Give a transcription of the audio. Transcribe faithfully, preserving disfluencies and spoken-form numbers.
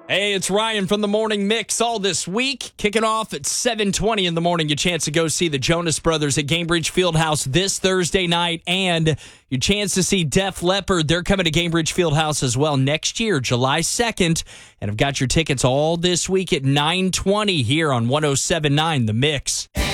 Hey, it's Ryan from the Morning Mix. All this week, kicking off at seven twenty in the morning, your chance to go see the Jonas Brothers at Gainbridge Fieldhouse this Thursday night, and your chance to see Def Leppard. They're coming to Gainbridge Fieldhouse as well next year, July second, and I've got your tickets all this week at nine twenty here on one oh seven point nine The Mix.